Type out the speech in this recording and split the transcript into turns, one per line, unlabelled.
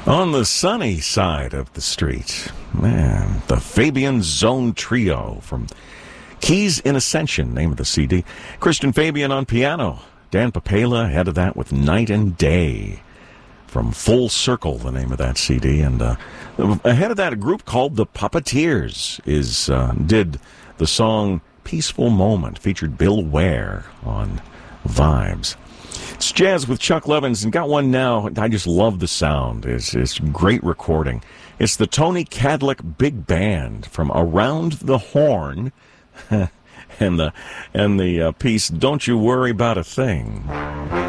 On the sunny side of the street, man, the Fabian Zone Trio from Keys in Ascension, name of the CD. Christian Fabian on piano. Dan Papela ahead of that with Night and Day from Full Circle, the name of that CD. And ahead of that, a group called The Puppeteers did the song Peaceful Moment, featured Bill Ware on Vibes. It's Jazz with Chuck Levins, and got one now. I just love the sound. It's great recording. It's the Tony Cadlick Big Band from Around the Horn, and the piece Don't You Worry About a Thing.